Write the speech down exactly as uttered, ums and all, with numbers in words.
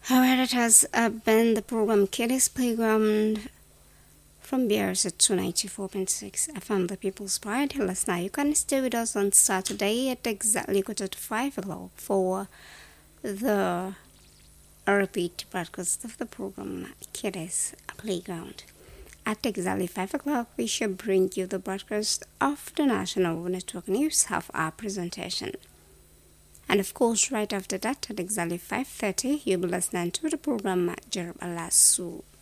Alright, it has uh, been the program Kiddies Playground from B R S at two ninety-four point six F M, the People's Pride. Listener, you can stay with us on Saturday at exactly quarter to five o'clock for the repeat broadcast of the program Kiddies Playground. At exactly five o'clock, we shall bring you the broadcast of the National Network News, half hour presentation. And of course, right after that, at exactly five thirty, you'll be listening to the program Jerb Alasu.